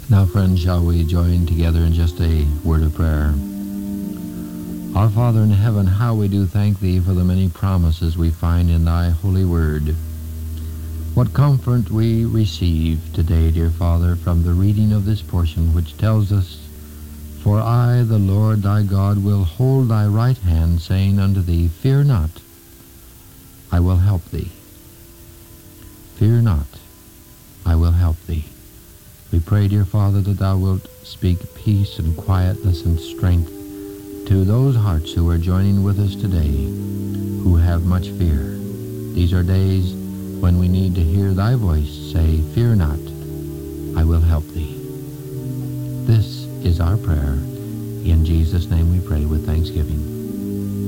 Now, friends, shall we join together in just a word of prayer? Our Father in heaven, how we do thank Thee for the many promises we find in Thy holy word. What comfort we receive today, dear Father, from the reading of this portion, which tells us, "For I, the Lord thy God, will hold thy right hand, saying unto thee, Fear not, I will help thee. Fear not, I will help thee." We pray, dear Father, that Thou wilt speak peace and quietness and strength to those hearts who are joining with us today, who have much fear. These are days when we need to hear Thy voice say, "Fear not, I will help thee." This is our prayer. In Jesus' name we pray with thanksgiving.